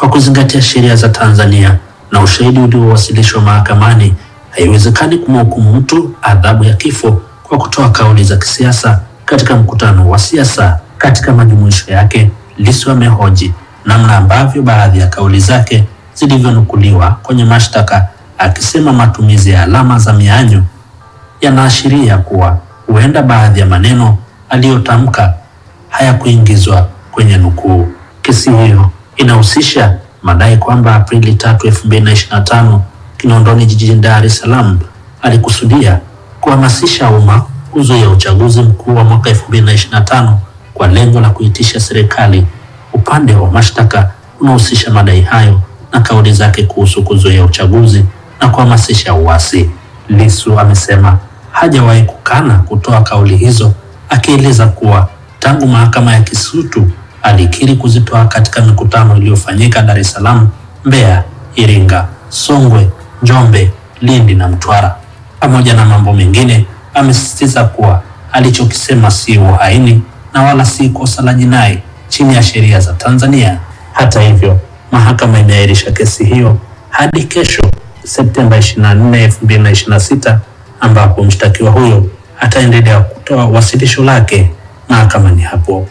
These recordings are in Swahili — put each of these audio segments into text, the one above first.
Kwa kuzingatia sheria za Tanzania na ushahidi uliowasilishwa mahakamani, haiwezekani kumhukumu mtu adhabu ya kifo kwa kutoa kauli za kisiasa katika mkutano wa siasa. Katika majumuisho yake, Lissu amehoji namna ambavyo baadhi ya kauli zake zilivyonukuliwa kwenye mashtaka, akisema matumizi ya alama za mianyo yanaashiria kuwa huenda baadhi ya maneno aliyotamka hayakuingizwa kwenye nukuu. Kesi hiyo inahusisha madai kwamba Aprili 3, 2025 Kinondoni jijini Dar es Salaam alikusudia kuhamasisha umma kuzuia uchaguzi mkuu wa mwaka 2025 kwa lengo la kuitisha serikali. Upande wa mashtaka unahusisha madai hayo na kauli zake kuhusu kuzuia uchaguzi na kuhamasisha uasi. Lissu amesema hajawahi kukana kutoa kauli hizo, akieleza kuwa tangu mahakama ya Kisutu alikiri kuzitoa katika mikutano iliyofanyika Dar es Salaam, Mbeya, Iringa, Songwe, Njombe, Lindi na Mtwara. Pamoja na mambo mengine, amesisitiza kuwa alichokisema si uhaini na wala si kosa la jinai chini ya sheria za Tanzania. Hata hivyo, mahakama imeahirisha kesi hiyo hadi kesho Septemba 24, 2026 ambapo mshtakiwa huyo ataendelea kutoa wasilisho lake mahakamani hapo.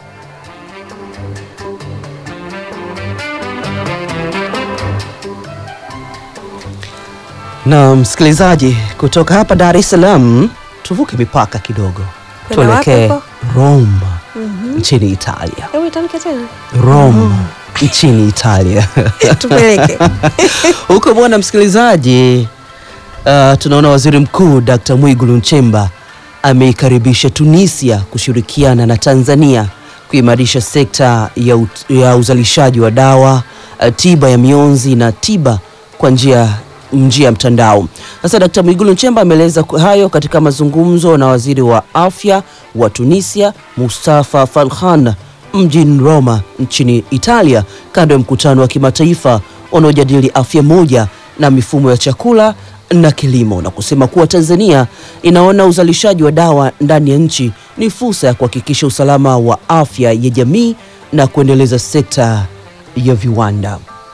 Na msikilizaji, kutoka hapa Dar es Salaam tuvuke mipaka kidogo, tuelekee Roma nchini Italia. Roma nchini Italia. Tupeleke. Huko bwana msikilizaji, tunaona Waziri Mkuu Dr. Mwigulu Nchemba ameikaribisha Tunisia kushirikiana na Tanzania kuimarisha sekta ya uzalishaji wa dawa, tiba ya mionzi na tiba kwa njia ya mtandao. Sasa Dr. Mwigulu Nchemba ameeleza hayo katika mazungumzo na waziri wa afya wa Tunisia Mustafa Falhan mjini Roma nchini Italia, kando ya mkutano wa kimataifa unaojadili afya moja na mifumo ya chakula na kilimo, na kusema kuwa Tanzania inaona uzalishaji wa dawa ndani ya nchi ni fursa ya kuhakikisha usalama wa afya ya jamii na kuendeleza sekta ya viwanda.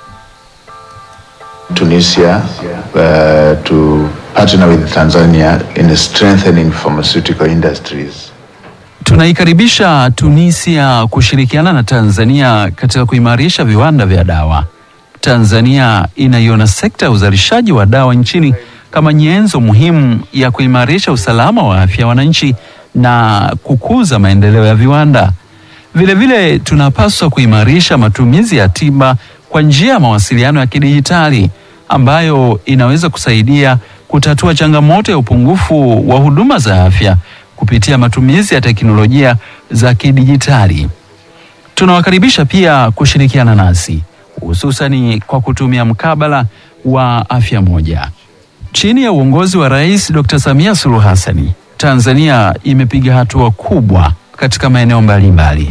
Tunisia to partner with Tanzania in strengthening pharmaceutical industries. Tunaikaribisha Tunisia kushirikiana na Tanzania katika kuimarisha viwanda vya dawa. Tanzania inaiona sekta ya uzalishaji wa dawa nchini kama nyenzo muhimu ya kuimarisha usalama wa afya ya wananchi na kukuza maendeleo ya viwanda. Vile tunapaswa kuimarisha matumizi ya tiba kwa njia ya mawasiliano ya kidijitali ambayo inaweza kusaidia kutatua changamoto ya upungufu wa huduma za afya kupitia matumizi ya teknolojia za kidijitali. Tunawakaribisha pia kushirikiana nasi, hususani kwa kutumia mkabala wa afya moja. Chini ya uongozi wa Rais Dr. Samia Suluhu Hassan, Tanzania imepiga hatua kubwa katika maeneo mbalimbali.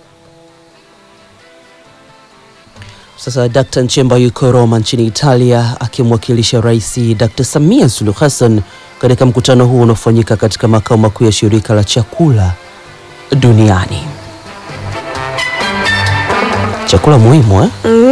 Sasa Dr. Nchemba yuko Roma nchini Italia akimwakilisha Rais Dr. Samia Suluhu Hassan katika mkutano huu unaofanyika katika makao makuu ya shirika la chakula duniani. Chakula muhimu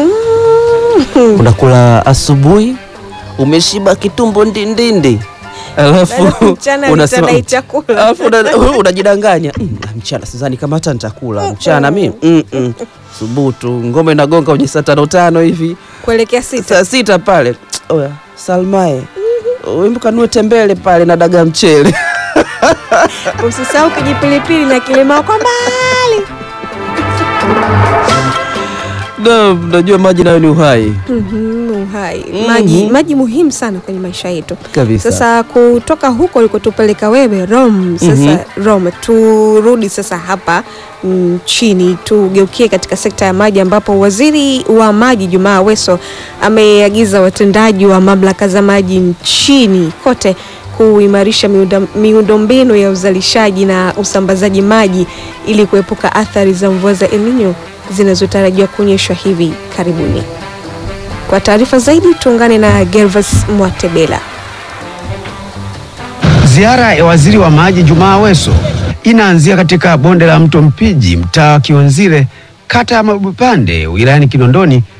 Unakula asubuhi, umeshiba kitumbo ndindindi, alafu unasema chakula, alafu unajidanganya mchana sidhani kama hata nitakula mchana mimi. Subutu, ngome inagonga kwenye saa 5 hivi kuelekea 6. Saa 6 pale. Oya, Salmae. Wewe kanue tembele pale na daga mchele. Usisahau kijipilipili na kilema kwa mbali. Najua maji nayo ni uhai. Uhai. Maji muhimu sana kwenye maisha yetu. Kabisa. Sasa kutoka huko ulikotupeleka wewe Rome, sasa Rome, turudi sasa hapa nchini, tugeukie katika sekta ya maji ambapo Waziri wa Maji Jumaa Aweso ameagiza watendaji wa mamlaka za maji nchini kote kuimarisha miundombinu ya uzalishaji na usambazaji maji ili kuepuka athari za mvua za El Nino zinazotarajiwa kunyesha hivi karibuni. Kwa taarifa zaidi tuungane na Gervas Mwatebela. Ziara ya Waziri wa Maji Jumaa Aweso inaanzia katika bonde la mto Mpiji, mtaa wa Kionzile, kata ya Mabupande, wilayani Kinondoni,